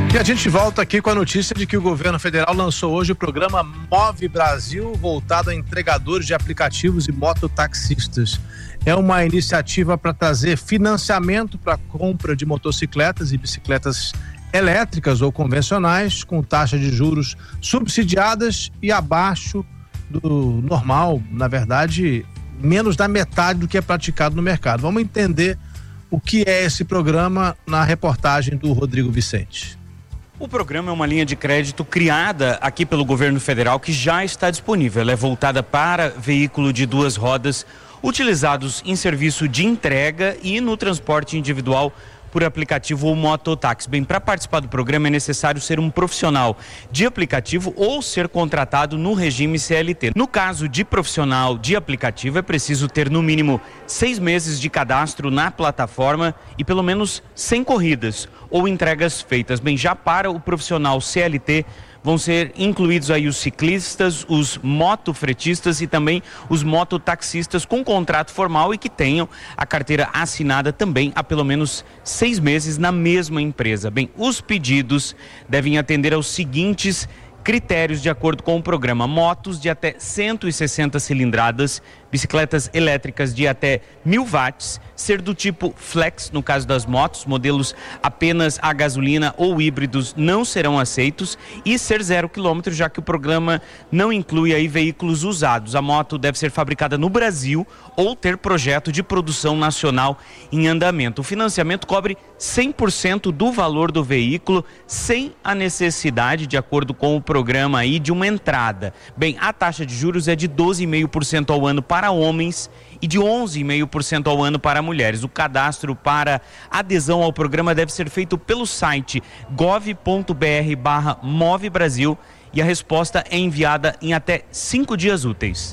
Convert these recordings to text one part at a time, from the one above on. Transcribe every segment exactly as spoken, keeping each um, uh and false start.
E a gente volta aqui com a notícia de que o governo federal lançou hoje o programa Move Brasil, voltado a entregadores de aplicativos e mototaxistas. É uma iniciativa para trazer financiamento para a compra de motocicletas e bicicletas elétricas ou convencionais, com taxa de juros subsidiadas e abaixo do normal, na verdade, menos da metade do que é praticado no mercado. Vamos entender o que é esse programa na reportagem do Rodrigo Vicente. O programa é uma linha de crédito criada aqui pelo governo federal que já está disponível. Ela é voltada para veículo de duas rodas utilizados em serviço de entrega e no transporte individual por aplicativo ou mototáxi. Bem, para participar do programa é necessário ser um profissional de aplicativo ou ser contratado no regime C L T. No caso de profissional de aplicativo, é preciso ter no mínimo seis meses de cadastro na plataforma e pelo menos cem corridas ou entregas feitas. Bem, já para o profissional C L T, vão ser incluídos aí os ciclistas, os motofretistas e também os mototaxistas com contrato formal e que tenham a carteira assinada também há pelo menos seis meses na mesma empresa. Bem, os pedidos devem atender aos seguintes critérios de acordo com o programa: motos de até cento e sessenta cilindradas, bicicletas elétricas de até mil watts, ser do tipo flex no caso das motos, modelos apenas a gasolina ou híbridos não serão aceitos, e ser zero quilômetro, já que o programa não inclui aí veículos usados. A moto deve ser fabricada no Brasil ou ter projeto de produção nacional em andamento. O financiamento cobre cem por cento do valor do veículo, sem a necessidade, de acordo com o programa aí, de uma entrada. Bem, a taxa de juros é de doze vírgula cinco por cento ao ano para homens e de onze vírgula cinco por cento ao ano para mulheres. O cadastro para adesão ao programa deve ser feito pelo site gov ponto br barra Move Brasil e a resposta é enviada em até cinco dias úteis.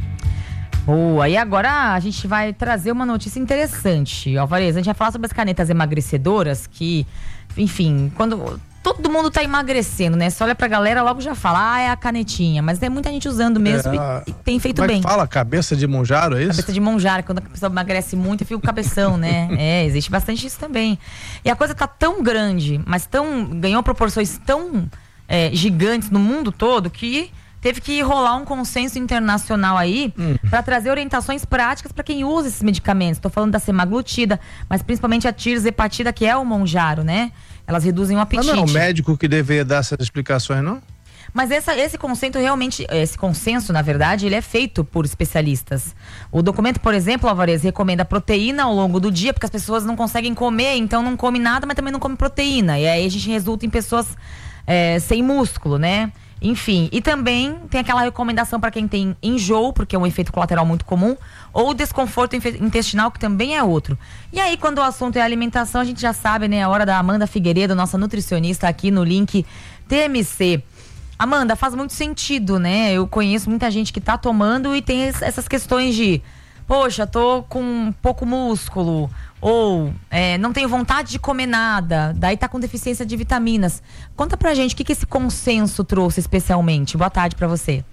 Boa, e agora a gente vai trazer uma notícia interessante, Alvarez. A gente vai falar sobre as canetas emagrecedoras que, enfim, quando todo mundo tá emagrecendo, né? Você olha pra galera, logo já fala, ah, é a canetinha. Mas tem muita gente usando mesmo, é, e, e tem feito como bem. É que fala? Cabeça de monjaro, é isso? Cabeça de monjaro, quando a pessoa emagrece muito, fica o cabeção, né? É, existe bastante isso também. E a coisa tá tão grande, mas tão ganhou proporções tão é, gigantes no mundo todo que teve que rolar um consenso internacional aí hum. para trazer orientações práticas para quem usa esses medicamentos. Estou falando da semaglutida, mas principalmente a tirzepatida, que é o monjaro, né? Elas reduzem o apetite. Mas não é o médico que deveria dar essas explicações, não? Mas essa, esse conceito realmente, esse consenso, na verdade, ele é feito por especialistas. O documento, por exemplo, Alvarez, recomenda proteína ao longo do dia, porque as pessoas não conseguem comer, então não come nada, mas também não come proteína. E aí a gente resulta em pessoas é, sem músculo, né? Enfim, e também tem aquela recomendação para quem tem enjoo, porque é um efeito colateral muito comum, ou desconforto intestinal, que também é outro. E aí, quando o assunto é alimentação, a gente já sabe, né? A hora da Amanda Figueiredo, nossa nutricionista, aqui no link T M C. Amanda, faz muito sentido, né? Eu conheço muita gente que tá tomando e tem essas questões de, poxa, tô com pouco músculo, ou é, não tenho vontade de comer nada, daí tá com deficiência de vitaminas. Conta pra gente o que, que esse consenso trouxe especialmente. Boa tarde pra você.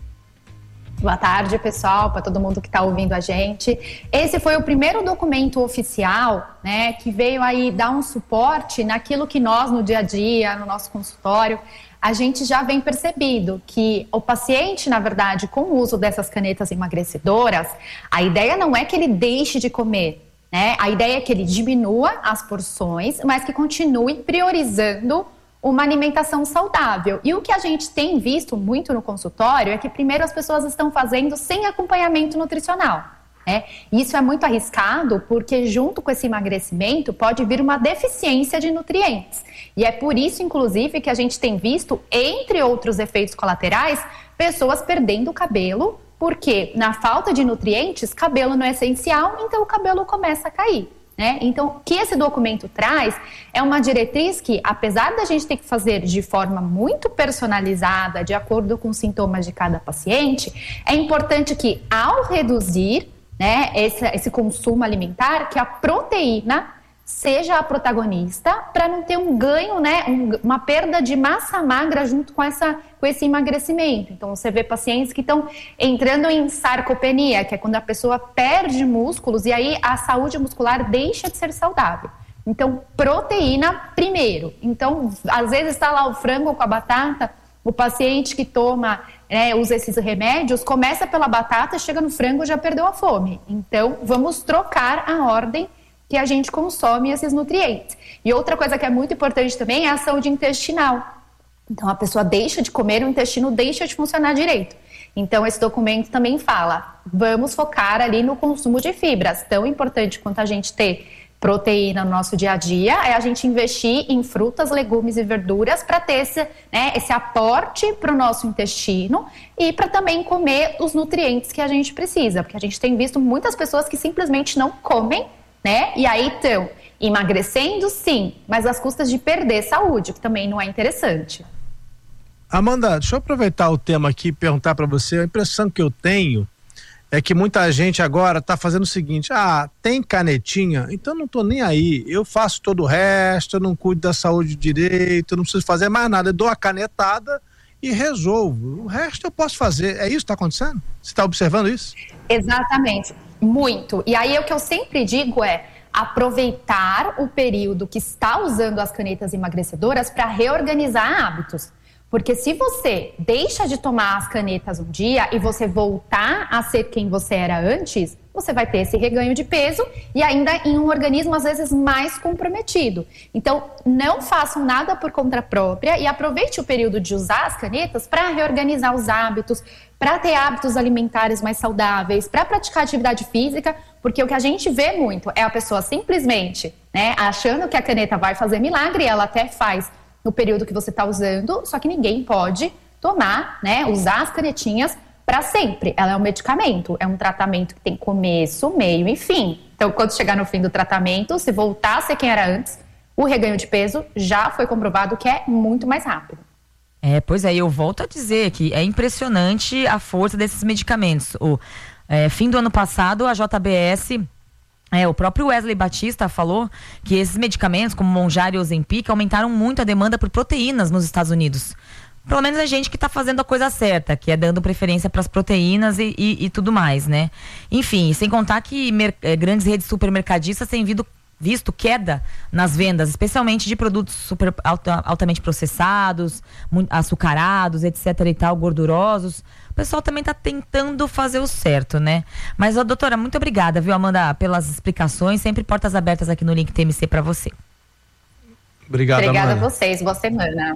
Boa tarde, pessoal, para todo mundo que está ouvindo a gente. Esse foi o primeiro documento oficial, né, que veio aí dar um suporte naquilo que nós, no dia a dia, no nosso consultório, a gente já vem percebido que o paciente, na verdade, com o uso dessas canetas emagrecedoras, a ideia não é que ele deixe de comer, né? A ideia é que ele diminua as porções, mas que continue priorizando uma alimentação saudável. E o que a gente tem visto muito no consultório é que primeiro as pessoas estão fazendo sem acompanhamento nutricional, né? Isso é muito arriscado porque junto com esse emagrecimento pode vir uma deficiência de nutrientes. E é por isso, inclusive, que a gente tem visto, entre outros efeitos colaterais, pessoas perdendo o cabelo, porque na falta de nutrientes, cabelo não é essencial, então o cabelo começa a cair. Né? Então, o que esse documento traz é uma diretriz que, apesar da gente ter que fazer de forma muito personalizada, de acordo com os sintomas de cada paciente, é importante que, ao reduzir, né, esse, esse consumo alimentar, que a proteína seja a protagonista, para não ter um ganho, né, um, uma perda de massa magra junto com, essa, com esse emagrecimento. Então, você vê pacientes que estão entrando em sarcopenia, que é quando a pessoa perde músculos e aí a saúde muscular deixa de ser saudável. Então, proteína primeiro. Então, às vezes está lá o frango com a batata, o paciente que toma, né, usa esses remédios, começa pela batata, chega no frango e já perdeu a fome. Então, vamos trocar a ordem que a gente consome esses nutrientes. E outra coisa que é muito importante também é a saúde intestinal. Então, a pessoa deixa de comer, o intestino deixa de funcionar direito. Então, esse documento também fala, vamos focar ali no consumo de fibras. Tão importante quanto a gente ter proteína no nosso dia a dia é a gente investir em frutas, legumes e verduras para ter esse, né, esse aporte para o nosso intestino e para também comer os nutrientes que a gente precisa. Porque a gente tem visto muitas pessoas que simplesmente não comem, né? E aí estão emagrecendo, sim, mas às custas de perder saúde, que também não é interessante. Amanda, deixa eu aproveitar o tema aqui e perguntar para você. A impressão que eu tenho é que muita gente agora está fazendo o seguinte: ah, tem canetinha, então não tô nem aí, eu faço todo o resto, eu não cuido da saúde direito, eu não preciso fazer mais nada, eu dou a canetada e resolvo. O resto eu posso fazer. É isso que está acontecendo? Você está observando isso? Exatamente, muito. E aí o que eu sempre digo é aproveitar o período que está usando as canetas emagrecedoras para reorganizar hábitos. Porque se você deixa de tomar as canetas um dia e você voltar a ser quem você era antes, você vai ter esse reganho de peso e ainda em um organismo às vezes mais comprometido. Então, não façam nada por conta própria e aproveite o período de usar as canetas para reorganizar os hábitos, para ter hábitos alimentares mais saudáveis, para praticar atividade física, porque o que a gente vê muito é a pessoa simplesmente, né, achando que a caneta vai fazer milagre, ela até faz no período que você está usando, só que ninguém pode tomar, né, usar as canetinhas para sempre. Ela é um medicamento, é um tratamento que tem começo, meio e fim. Então, quando chegar no fim do tratamento, se voltar a ser quem era antes, o reganho de peso já foi comprovado que é muito mais rápido. É, pois é, eu volto a dizer que é impressionante a força desses medicamentos. O é, fim do ano passado, a J B S... É, o próprio Wesley Batista falou que esses medicamentos, como Mounjaro e Ozempic, aumentaram muito a demanda por proteínas nos Estados Unidos. Pelo menos a gente que está fazendo a coisa certa, que é dando preferência para as proteínas e, e, e tudo mais, né? Enfim, sem contar que mer- grandes redes supermercadistas têm vindo, visto queda nas vendas, especialmente de produtos super alta, altamente processados, açucarados, etc e tal, gordurosos. O pessoal também está tentando fazer o certo, né? Mas, ó, doutora, muito obrigada, viu, Amanda, pelas explicações. Sempre portas abertas aqui no Link T M C para você. Obrigado, Obrigada Amanda. a vocês. Boa semana.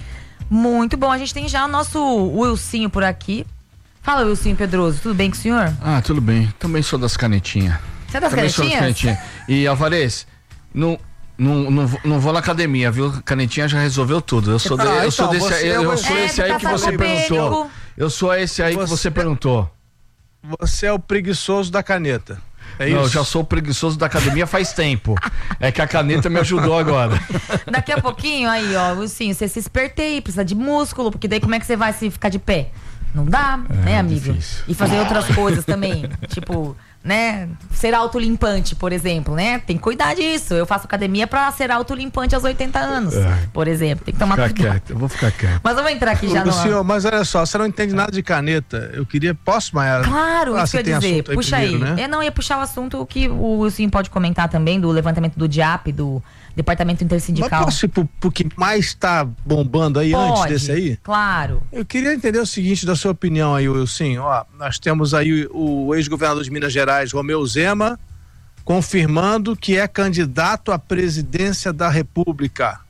Muito bom. A gente tem já o nosso Wilsinho por aqui. Fala, Wilsinho Pedroso. Tudo bem com o senhor? Ah, tudo bem. Também sou das canetinhas. Você é das Também canetinhas? sou das canetinhas. E, Alvarez, não... Não, não, não vou na academia, viu? Canetinha já resolveu tudo. Eu sou, de, Ah, eu sou então, desse você aí, eu é o- sou É, esse aí tá que você sarcopênico. perguntou. Eu sou esse aí que Você- você perguntou. Você é o preguiçoso da caneta. É Não, eu isso? já sou preguiçoso da academia faz tempo. É que a caneta me ajudou agora. Daqui a pouquinho, aí, ó, Wilsinho, você se espertei, precisa de músculo, porque daí como é que você vai se ficar de pé? Não dá, É, né, amigo? difícil. E fazer outras coisas também, tipo, né, ser autolimpante, por exemplo, né? Tem que cuidar disso. Eu faço academia pra ser autolimpante aos oitenta anos, É. por exemplo. Tem que tomar Ficar cuidado. quieto, eu vou ficar quieto. Mas vamos entrar aqui já O no... senhor, mas olha só, você não entende nada de caneta. Eu queria, posso, Maiara? Claro, Ah, isso que eu você ia tem dizer. assunto aí Puxa primeiro, aí. né? Eu não ia puxar o assunto que o Wilson pode comentar também do levantamento do D I A P, do Departamento Mas Intersindical. posso ir pro, pro que mais está bombando aí Pode, antes desse aí? claro. Eu queria entender o seguinte da sua opinião aí, Wilson. Ó, nós temos aí o, o ex-governador de Minas Gerais, Romeu Zema, confirmando que é candidato à presidência da República.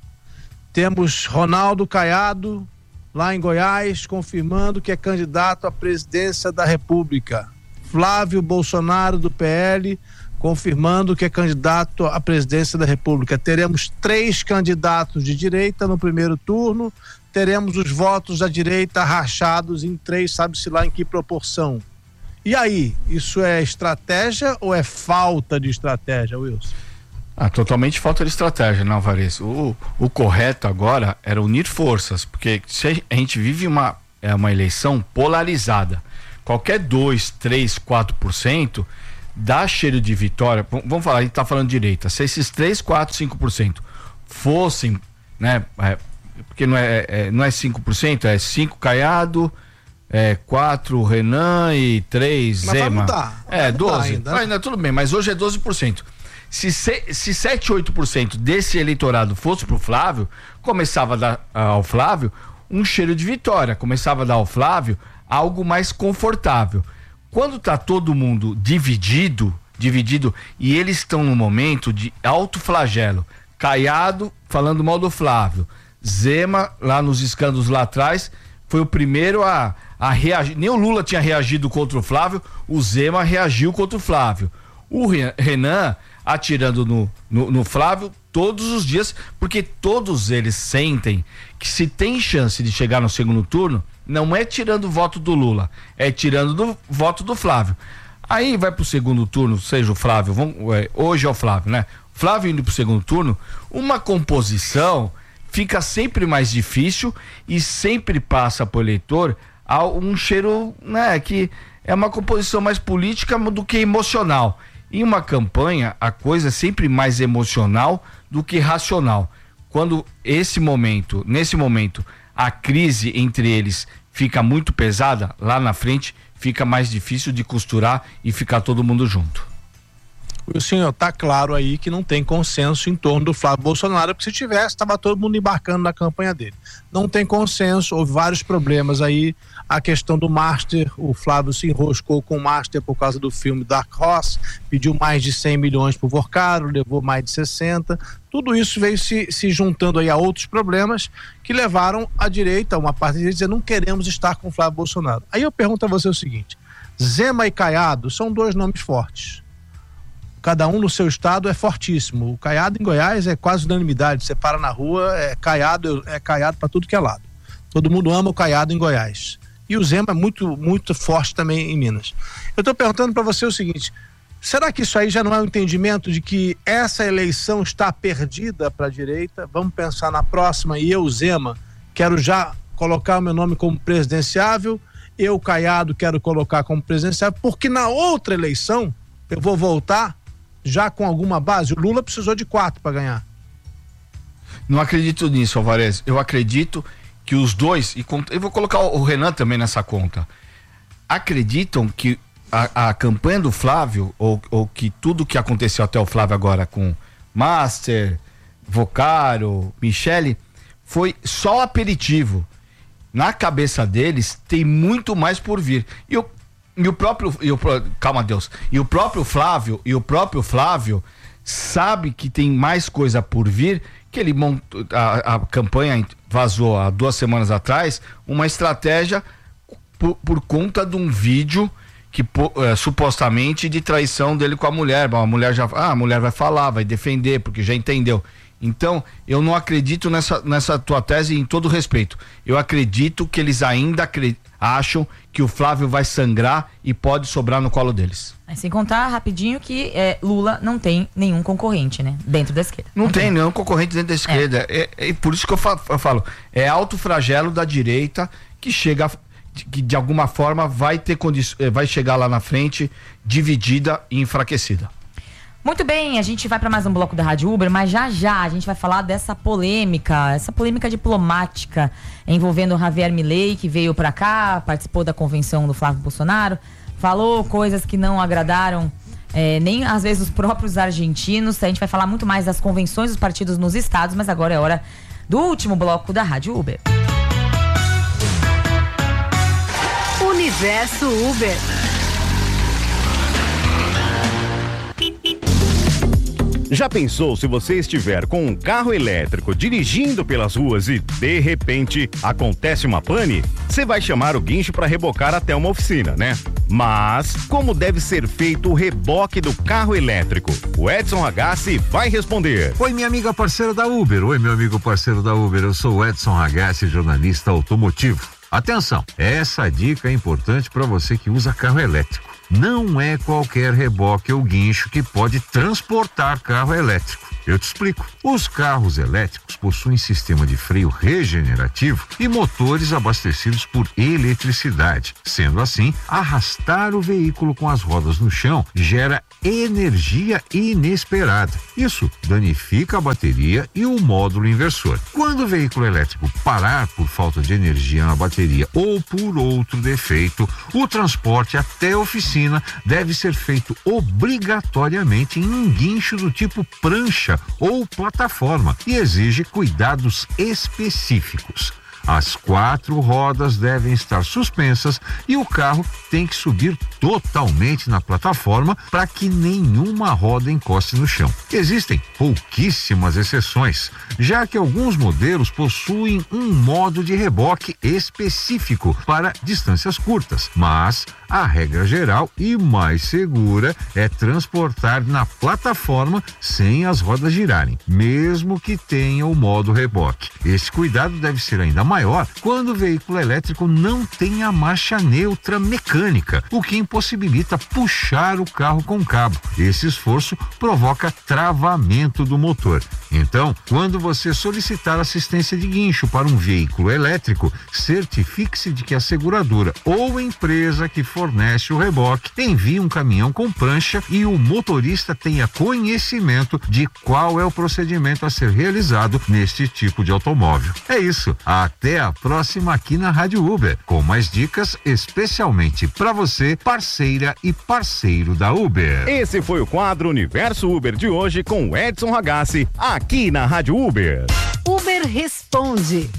Temos Ronaldo Caiado, lá em Goiás, confirmando que é candidato à presidência da República. Flávio Bolsonaro, do P L, confirmando que é candidato à presidência da República. Teremos três candidatos de direita no primeiro turno, teremos os votos da direita rachados em três, sabe-se lá em que proporção. E aí, isso é estratégia ou é falta de estratégia, Wilson? Ah, totalmente falta de estratégia, não, Alvarez. O, o correto agora era unir forças, porque se a gente vive uma, é uma eleição polarizada, qualquer dois, três, quatro por cento dá cheiro de vitória. V- vamos falar, a gente tá falando de direita. Se esses três, quatro, cinco por cento fossem, né, é, porque não é, é, não é cinco por cento, é cinco Caiado, é quatro Renan e três Mas vai Zema. mudar, vai É, mudar doze. ainda, né? Ainda tudo bem, mas hoje é doze por cento. Se, se, se sete, oito por cento desse eleitorado fosse pro Flávio, começava a dar ao Flávio um cheiro de vitória, começava a dar ao Flávio algo mais confortável. Quando tá todo mundo dividido, dividido, e eles estão num momento de alto flagelo, Caiado falando mal do Flávio, Zema lá nos escândalos lá atrás foi o primeiro a, a reagir, nem o Lula tinha reagido contra o Flávio, o Zema reagiu contra o Flávio, o Renan atirando no, no, no Flávio todos os dias, porque todos eles sentem que se tem chance de chegar no segundo turno, não é tirando o voto do Lula, é tirando do voto do Flávio. Aí vai pro segundo turno, seja o Flávio, vamos, é, hoje é o Flávio, né? Flávio indo pro segundo turno, uma composição fica sempre mais difícil e sempre passa pro eleitor um cheiro, né, que é uma composição mais política do que emocional. Em uma campanha, a coisa é sempre mais emocional do que racional. Quando esse momento, nesse momento, a crise entre eles fica muito pesada, lá na frente fica mais difícil de costurar e ficar todo mundo junto. O senhor, tá claro aí que não tem consenso em torno do Flávio Bolsonaro, porque se tivesse, estava todo mundo embarcando na campanha dele. Não tem consenso, houve vários problemas aí, a questão do Master, o Flávio se enroscou com o Master por causa do filme Dark Horse, pediu mais de cem milhões pro Vorcaro, levou mais de sessenta, tudo isso veio se, se juntando aí a outros problemas que levaram a direita, uma parte da direita, a dizer, não queremos estar com o Flávio Bolsonaro. Aí eu pergunto a você o seguinte, Zema e Caiado são dois nomes fortes. Cada um no seu estado é fortíssimo. O Caiado em Goiás é quase unanimidade. Você para na rua, é Caiado, é Caiado para tudo que é lado. Todo mundo ama o Caiado em Goiás. E o Zema é muito, muito forte também em Minas. Eu estou perguntando para você o seguinte: será que isso aí já não é um entendimento de que essa eleição está perdida para a direita? Vamos pensar na próxima e eu, Zema, quero já colocar o meu nome como presidenciável. Eu, Caiado, quero colocar como presidenciável, porque na outra eleição eu vou voltar já com alguma base. O Lula precisou de quatro para ganhar. Não acredito nisso, Alvarez. Eu acredito que os dois, e eu vou colocar o Renan também nessa conta, acreditam que a, a campanha do Flávio, ou, ou que tudo que aconteceu até o Flávio agora com Master, Vocaro, Michele, foi só aperitivo. Na cabeça deles tem muito mais por vir. E o E o próprio, e o, calma Deus, e o próprio Flávio, e o próprio Flávio sabe que tem mais coisa por vir, que ele montou, a, a campanha vazou há duas semanas atrás, uma estratégia por, por conta de um vídeo que é, supostamente de traição dele com a mulher. A mulher já, ah, a mulher vai falar, vai defender, porque já entendeu. Então, eu não acredito nessa, nessa tua tese em todo respeito. Eu acredito que eles ainda acreditam, acham que o Flávio vai sangrar e pode sobrar no colo deles. É, sem contar rapidinho que é, Lula não tem nenhum concorrente, né? Dentro da esquerda. Não, não tem, tem nenhum concorrente dentro da esquerda. É, é, é por isso que eu falo, eu falo, é alto flagelo da direita que chega, que de alguma forma vai ter condições, vai chegar lá na frente dividida e enfraquecida. Muito bem, a gente vai para mais um bloco da Rádio Uber, mas já já a gente vai falar dessa polêmica, essa polêmica diplomática envolvendo o Javier Milei, que veio para cá, participou da convenção do Flávio Bolsonaro, falou coisas que não agradaram é, nem às vezes os próprios argentinos. A gente vai falar muito mais das convenções dos partidos nos estados, mas agora é hora do último bloco da Rádio Uber. Universo Uber. Já pensou se você estiver com um carro elétrico dirigindo pelas ruas e, de repente, acontece uma pane? Você vai chamar o guincho para rebocar até uma oficina, né? Mas, como deve ser feito o reboque do carro elétrico? O Edson Ragazzi vai responder. Oi, minha amiga parceira da Uber. Oi, meu amigo parceiro da Uber. Eu sou o Edson Ragazzi, jornalista automotivo. Atenção, essa dica é importante para você que usa carro elétrico. Não é qualquer reboque ou guincho que pode transportar carro elétrico. Eu te explico. Os carros elétricos possuem sistema de freio regenerativo e motores abastecidos por eletricidade. Sendo assim, arrastar o veículo com as rodas no chão gera energia inesperada. Isso danifica a bateria e o módulo inversor. Quando o veículo elétrico parar por falta de energia na bateria ou por outro defeito, o transporte até a oficina deve ser feito obrigatoriamente em um guincho do tipo prancha ou plataforma e exige cuidados específicos. As quatro rodas devem estar suspensas e o carro tem que subir totalmente na plataforma para que nenhuma roda encoste no chão. Existem pouquíssimas exceções, já que alguns modelos possuem um modo de reboque específico para distâncias curtas, mas a regra geral e mais segura é transportar na plataforma sem as rodas girarem, mesmo que tenha o modo reboque. Esse cuidado deve ser ainda maior quando o veículo elétrico não tem a marcha neutra mecânica, o que impossibilita puxar o carro com cabo. Esse esforço provoca travamento do motor. Então, quando você solicitar assistência de guincho para um veículo elétrico, certifique-se de que a seguradora ou empresa que fornece o reboque envie um caminhão com prancha e o motorista tenha conhecimento de qual é o procedimento a ser realizado neste tipo de automóvel. É isso. Até a próxima aqui na Rádio Uber, com mais dicas especialmente para você, parceira e parceiro da Uber. Esse foi o quadro Universo Uber de hoje com Edson Ragazzi, aqui na Rádio Uber. Uber Responde.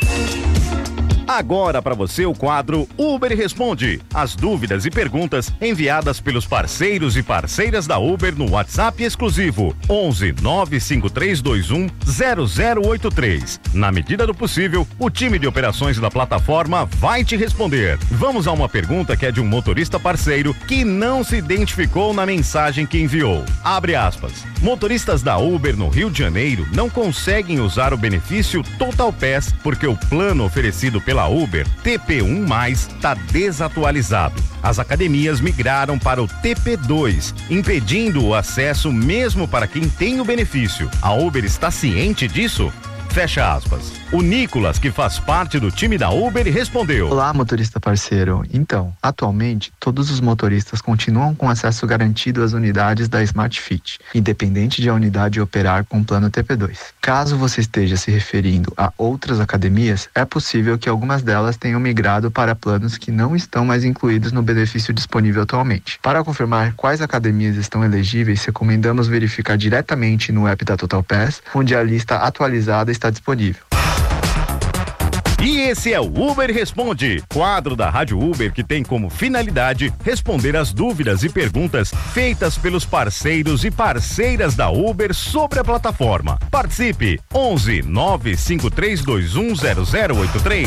Agora para você o quadro Uber Responde. As dúvidas e perguntas enviadas pelos parceiros e parceiras da Uber no WhatsApp exclusivo onze nove cinco três dois um zero zero oito três. Na medida do possível, o time de operações da plataforma vai te responder. Vamos a uma pergunta que é de um motorista parceiro que não se identificou na mensagem que enviou. Abre aspas. Motoristas da Uber no Rio de Janeiro não conseguem usar o benefício Total Pass porque o plano oferecido pela Uber, T P um mais, está desatualizado. As academias migraram para o T P dois, impedindo o acesso mesmo para quem tem o benefício. A Uber está ciente disso? Fecha aspas. O Nicolas, que faz parte do time da Uber, respondeu: Olá, motorista parceiro. Então, atualmente, todos os motoristas continuam com acesso garantido às unidades da Smart Fit, independente de a unidade operar com o plano T P dois. Caso você esteja se referindo a outras academias, é possível que algumas delas tenham migrado para planos que não estão mais incluídos no benefício disponível atualmente. Para confirmar quais academias estão elegíveis, recomendamos verificar diretamente no app da Total Pass, onde a lista atualizada está disponível. E esse é o Uber Responde, quadro da Rádio Uber que tem como finalidade responder as dúvidas e perguntas feitas pelos parceiros e parceiras da Uber sobre a plataforma. Participe! onze nove cinco três dois um zero zero oito três.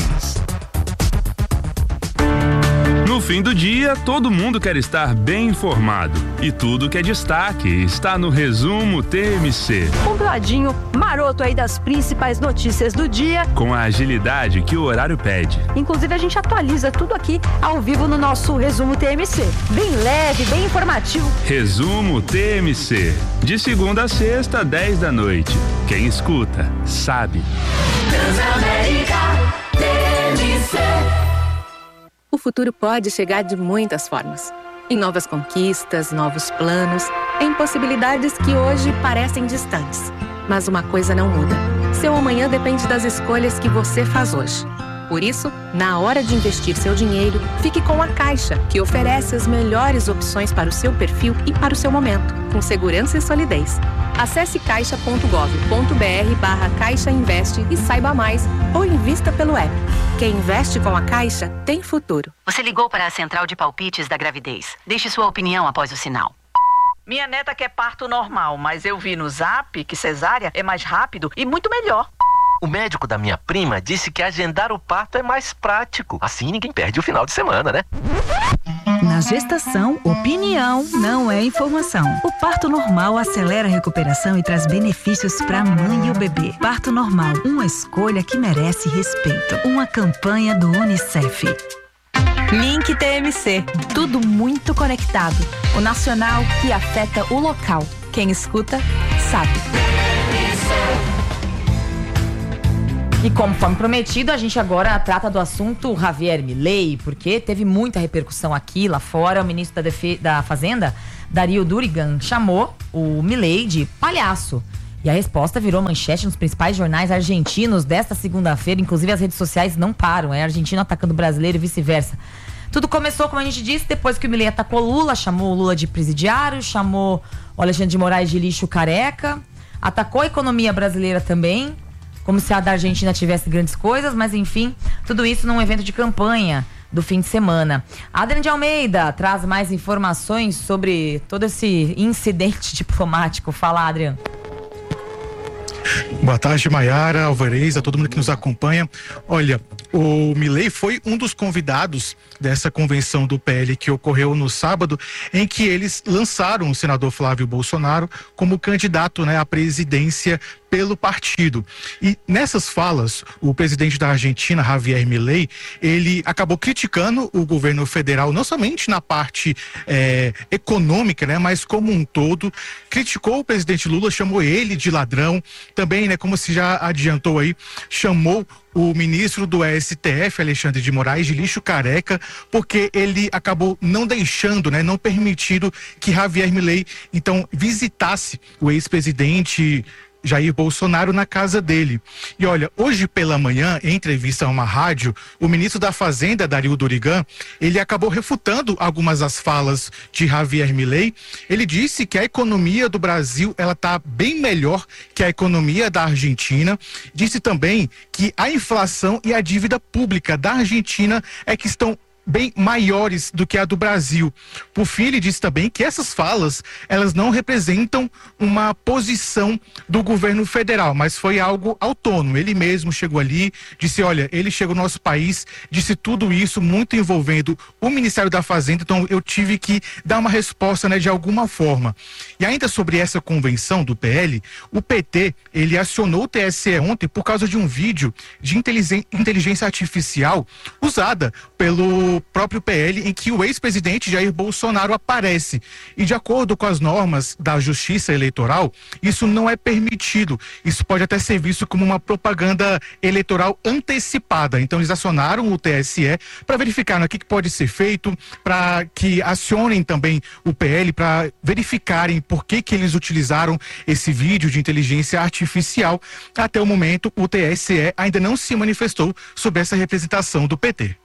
No fim do dia, todo mundo quer estar bem informado. E tudo que é destaque está no Resumo T M C. Um ladinho maroto aí das principais notícias do dia. Com a agilidade que o horário pede. Inclusive, a gente atualiza tudo aqui ao vivo no nosso Resumo T M C. Bem leve, bem informativo. Resumo T M C. De segunda a sexta, dez da noite. Quem escuta, sabe. Transamérica T M C. O futuro pode chegar de muitas formas. Em novas conquistas, novos planos, em possibilidades que hoje parecem distantes. Mas uma coisa não muda. Seu amanhã depende das escolhas que você faz hoje. Por isso, na hora de investir seu dinheiro, fique com a Caixa, que oferece as melhores opções para o seu perfil e para o seu momento, com segurança e solidez. Acesse caixa ponto gov ponto br barra Caixa Investe e saiba mais, ou invista pelo app. Quem investe com a Caixa tem futuro. Você ligou para a central de palpites da gravidez. Deixe sua opinião após o sinal. Minha neta quer parto normal, mas eu vi no Zap que cesárea é mais rápido e muito melhor. O médico da minha prima disse que agendar o parto é mais prático. Assim ninguém perde o final de semana, né? Na gestação, opinião não é informação. O parto normal acelera a recuperação e traz benefícios para a mãe e o bebê. Parto normal, uma escolha que merece respeito. Uma campanha do Unicef. Link T M C. Tudo muito conectado. O nacional que afeta o local. Quem escuta, sabe. E conforme prometido, a gente agora trata do assunto Javier Milei, porque teve muita repercussão aqui, lá fora. O ministro da, Defe- da Fazenda, Dario Durigan, chamou o Milei de palhaço. E a resposta virou manchete nos principais jornais argentinos desta segunda-feira. Inclusive as redes sociais não param, é argentino atacando brasileiro e vice-versa. Tudo começou, como a gente disse, depois que o Milei atacou Lula, chamou o Lula de presidiário, chamou o Alexandre de Moraes de lixo careca, atacou a economia brasileira também, como se a da Argentina tivesse grandes coisas, mas enfim, tudo isso num evento de campanha do fim de semana. Adriano de Almeida traz mais informações sobre todo esse incidente diplomático. Fala, Adriano. Boa tarde, Maiara, Alvarez, a todo mundo que nos acompanha. Olha, o Milei foi um dos convidados dessa convenção do P L que ocorreu no sábado, em que eles lançaram o senador Flávio Bolsonaro como candidato, né, à presidência pelo partido. E nessas falas, o presidente da Argentina, Javier Milei, ele acabou criticando o governo federal, não somente na parte é, econômica, né, mas como um todo. Criticou o presidente Lula, chamou ele de ladrão. Também, né, como se já adiantou aí, chamou o ministro do S T F, Alexandre de Moraes, de lixo careca, porque ele acabou não deixando, né, não permitindo que Javier Milei, então, visitasse o ex-presidente Jair Bolsonaro na casa dele. E olha, hoje pela manhã, em entrevista a uma rádio, o ministro da Fazenda, Dario Durigan, ele acabou refutando algumas das falas de Javier Milei. Ele disse que a economia do Brasil, ela está bem melhor que a economia da Argentina. Disse também que a inflação e a dívida pública da Argentina é que estão bem maiores do que a do Brasil. Por fim, ele disse também que essas falas, elas não representam uma posição do governo federal, mas foi algo autônomo. Ele mesmo chegou ali, disse, olha, ele chegou no nosso país, disse tudo isso muito envolvendo o Ministério da Fazenda, então eu tive que dar uma resposta, né, de alguma forma. E ainda sobre essa convenção do P L, o P T, ele acionou o T S E ontem por causa de um vídeo de inteligência artificial usada pelo próprio P L, em que o ex-presidente Jair Bolsonaro aparece. E de acordo com as normas da Justiça Eleitoral, isso não é permitido. Isso pode até ser visto como uma propaganda eleitoral antecipada. Então eles acionaram o T S E para verificar, né, o que, que pode ser feito, para que acionem também o P L para verificarem por que, que eles utilizaram esse vídeo de inteligência artificial. Até o momento, o T S E ainda não se manifestou sobre essa representação do P T.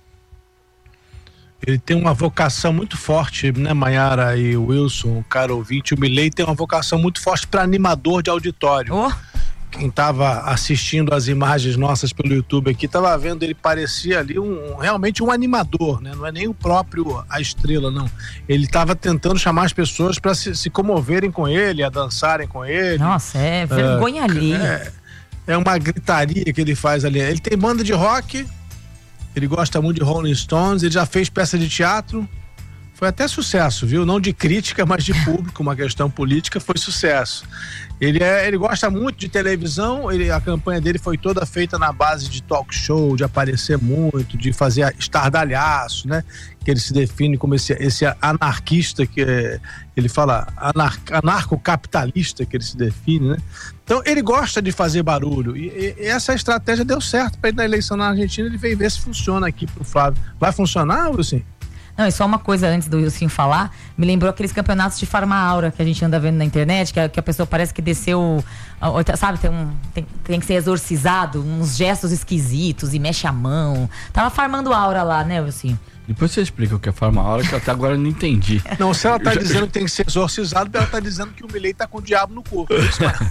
Ele tem uma vocação muito forte, né, Maiara e Wilson, o caro ouvinte. O Milei tem uma vocação muito forte para animador de auditório. Oh. Quem estava assistindo as imagens nossas pelo YouTube aqui, estava vendo, ele parecia ali um, realmente um animador, né? Não é nem o próprio a estrela, não. Ele estava tentando chamar as pessoas para se, se comoverem com ele, a dançarem com ele. Nossa, é vergonha uh, ali. É, é uma gritaria que ele faz ali. Ele tem banda de rock. Ele gosta muito de Rolling Stones, ele já fez peça de teatro, foi até sucesso, viu? Não de crítica, mas de público, uma questão política, foi sucesso. Ele, é, ele gosta muito de televisão, ele, a campanha dele foi toda feita na base de talk show, de aparecer muito, de fazer estardalhaço, né? Que ele se define como esse, esse anarquista, que é, ele fala anar, anarcocapitalista, que ele se define, né? Então ele gosta de fazer barulho e, e, e essa estratégia deu certo para ele na eleição na Argentina. Ele veio ver se funciona aqui pro Flávio. Vai funcionar, Wilson? Não, e só uma coisa antes do Wilson falar, me lembrou aqueles campeonatos de farma-aura que a gente anda vendo na internet, que a, que a pessoa parece que desceu, sabe, tem, um, tem, tem que ser exorcizado, uns gestos esquisitos e mexe a mão. Tava farmando aura lá, né, Wilson? Depois você explica o que é farma-aura, que até agora eu não entendi. Não, se ela tá já, dizendo que tem que ser exorcizado, ela tá dizendo que o Milei tá com o diabo no corpo. É isso, mas...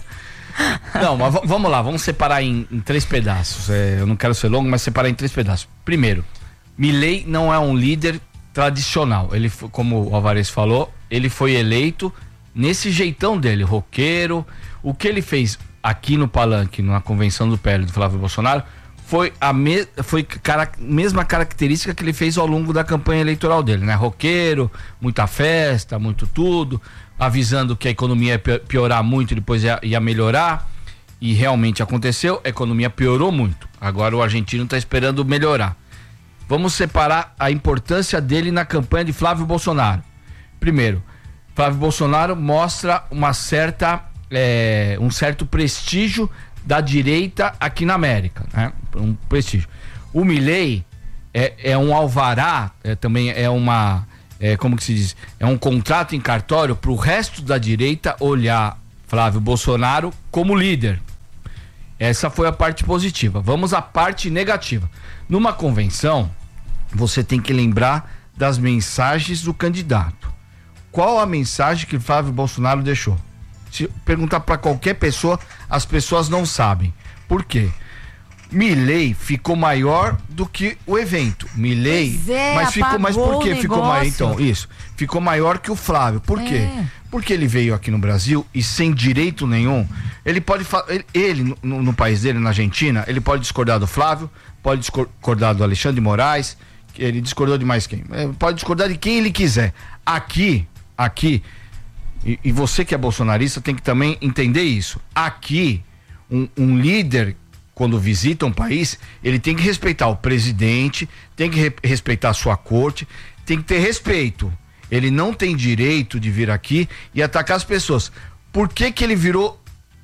Não, mas vamos lá, vamos separar em, em três pedaços. É, eu não quero ser longo, mas separar em três pedaços. Primeiro, Milei não é um líder tradicional. Ele, como o Alvarez falou, ele foi eleito nesse jeitão dele, roqueiro. O que ele fez aqui no Palanque, na convenção do P L do Flávio Bolsonaro, foi a me, foi cara, mesma característica que ele fez ao longo da campanha eleitoral dele, né? Roqueiro, muita festa, muito tudo, avisando que a economia ia piorar muito, depois ia, ia melhorar, e realmente aconteceu, a economia piorou muito. Agora o argentino está esperando melhorar. Vamos separar a importância dele na campanha de Flávio Bolsonaro. Primeiro, Flávio Bolsonaro mostra uma certa, é, um certo prestígio da direita aqui na América, né? Um prestígio. O Milei é, é um alvará, é, também é uma, é, como que se diz, é um contrato em cartório para o resto da direita olhar Flávio Bolsonaro como líder. Essa foi a parte positiva. Vamos à parte negativa. Numa convenção, você tem que lembrar das mensagens do candidato. Qual a mensagem que Flávio Bolsonaro deixou? Se perguntar para qualquer pessoa, as pessoas não sabem. Por quê? Milei ficou maior do que o evento. Milei, é, mas ficou, mas por que ficou maior? Então, isso, ficou maior que o Flávio. Por é. quê? Porque ele veio aqui no Brasil e sem direito nenhum, ele pode ele, ele no, no país dele, na Argentina, ele pode discordar do Flávio, pode discordar do Alexandre de Moraes, ele discordou de mais quem? Pode discordar de quem ele quiser. Aqui, aqui, e, e você que é bolsonarista tem que também entender isso. Aqui, um, um líder, quando visita um país, ele tem que respeitar o presidente, tem que re- respeitar a sua corte, tem que ter respeito. Ele não tem direito de vir aqui e atacar as pessoas. Por que que ele virou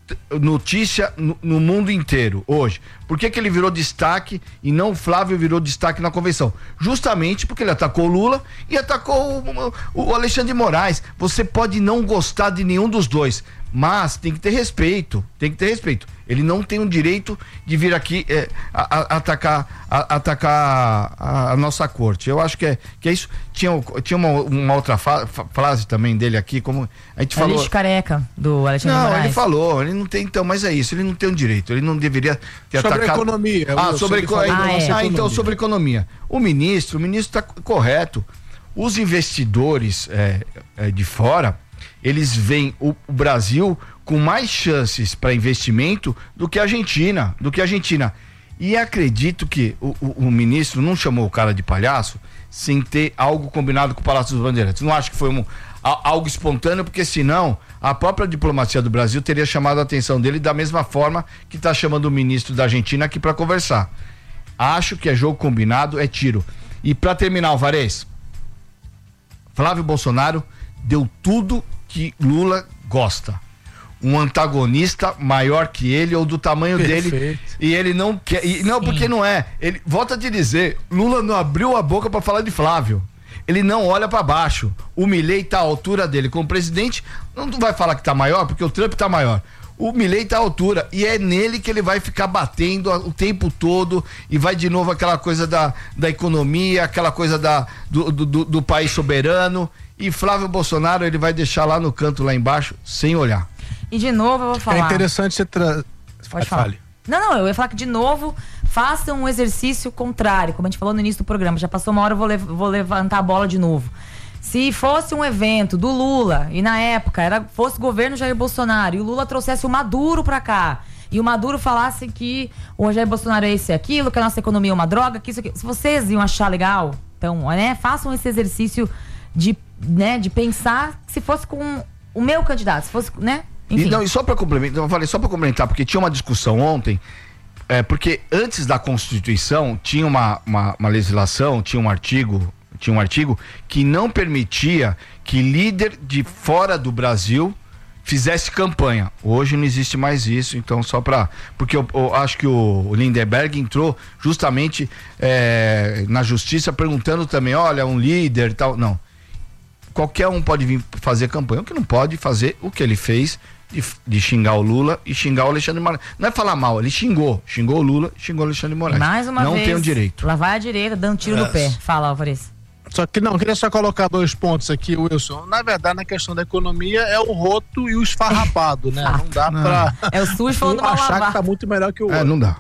notícia no, no mundo inteiro hoje? Por que que ele virou destaque e não o Flávio virou destaque na convenção? Justamente porque ele atacou o Lula e atacou o, o Alexandre de Moraes. Você pode não gostar de nenhum dos dois, mas tem que ter respeito, tem que ter respeito. Ele não tem o direito de vir aqui é, a, a, atacar, a, atacar a, a nossa corte. Eu acho que é, que é isso. Tinha, tinha uma, uma outra fa, fa, frase também dele aqui, como a gente falou. Lixo careca do Alexandre não, Moraes. Não, ele falou, ele não tem, então, mas é isso, ele não tem o direito, ele não deveria ter sobre atacado. Economia, ah, sobre economia. Ah, é. ah, então sobre economia. O ministro, o ministro está correto. Os investidores é, é, de fora, eles veem o, o Brasil com mais chances para investimento do que a Argentina, do que a Argentina. E acredito que o, o, o ministro não chamou o cara de palhaço sem ter algo combinado com o Palácio dos Bandeirantes. Não acho que foi um, a, algo espontâneo, porque senão a própria diplomacia do Brasil teria chamado a atenção dele da mesma forma que está chamando o ministro da Argentina aqui para conversar. Acho que é jogo combinado, é tiro. E para terminar, Alvarez, Flávio Bolsonaro deu tudo que Lula gosta. Um antagonista maior que ele ou do tamanho Perfeito. dele, e ele não quer, e não, porque não é, ele volta a te dizer, Lula não abriu a boca para falar de Flávio, ele não olha para baixo. O Milei tá à altura dele como presidente, não vai falar que tá maior porque o Trump tá maior. O Milei tá à altura e é nele que ele vai ficar batendo o tempo todo, e vai de novo aquela coisa da, da economia, aquela coisa da, do, do, do país soberano, e Flávio Bolsonaro ele vai deixar lá no canto, lá embaixo, sem olhar. E de novo eu vou falar. É interessante você trazer. Pode falar. Fale. Não, não, eu ia falar que de novo faça um exercício contrário, como a gente falou no início do programa. Já passou uma hora, eu vou, lev- vou levantar a bola de novo. Se fosse um evento do Lula, e na época era, fosse o governo Jair Bolsonaro, e o Lula trouxesse o Maduro pra cá, e o Maduro falasse que o Jair Bolsonaro é esse e aquilo, que a nossa economia é uma droga, que isso aqui. Se vocês iam achar legal, então, né, façam esse exercício de, né, de pensar se fosse com o meu candidato, se fosse, né? E, não, e só para complementar, eu falei só para complementar, porque tinha uma discussão ontem, é, porque antes da Constituição tinha uma, uma, uma legislação, tinha um artigo, tinha um artigo que não permitia que líder de fora do Brasil fizesse campanha. Hoje não existe mais isso, então só para, porque eu, eu acho que o Lindenberg entrou justamente é, na justiça perguntando também, olha, um líder e tal, não. Qualquer um pode vir fazer campanha, o que não pode fazer o que ele fez de, de xingar o Lula e xingar o Alexandre de Moraes. Não é falar mal, ele xingou, xingou o Lula, xingou o Alexandre de Moraes. Mais uma não vez, tem o direito. Lá vai a direita dando tiro é. no pé. Fala, Alvarez. Só que não, queria só colocar dois pontos aqui, Wilson. Na verdade, na questão da economia é o roto e o esfarrapado, né? Não dá não. pra é o sujo falando um achar que tá muito melhor que o outro. É, não dá.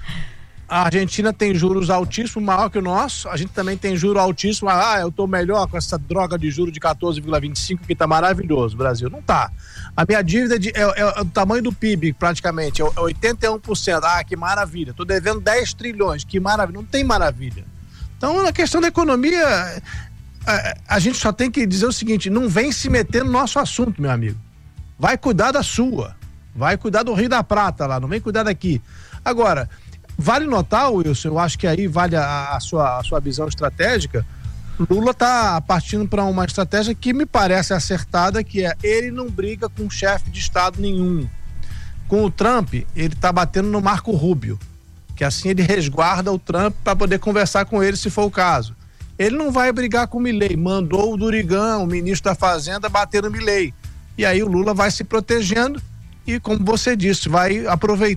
A Argentina tem juros altíssimos, maior que o nosso. A gente também tem juros altíssimos. Ah, eu tô melhor com essa droga de juros de quatorze vírgula vinte e cinco que tá maravilhoso. O Brasil não tá. A minha dívida de, é, é, é o tamanho do P I B, praticamente, é oitenta e um por cento. Ah, que maravilha. Tô devendo dez trilhões, que maravilha. Não tem maravilha. Então, na questão da economia, a, a gente só tem que dizer o seguinte: não vem se meter no nosso assunto, meu amigo. Vai cuidar da sua. Vai cuidar do Rio da Prata lá, não vem cuidar daqui. Agora, vale notar, Wilson, eu acho que aí vale a, a, sua, a sua visão estratégica. Lula está partindo para uma estratégia que me parece acertada, que é ele não briga com chefe de Estado nenhum. Com o Trump, ele tá batendo no Marco Rubio, que assim ele resguarda o Trump para poder conversar com ele se for o caso. Ele não vai brigar com o Milei, mandou o Durigan, o ministro da Fazenda, bater no Milei. E aí o Lula vai se protegendo e, como você disse, vai aproveitar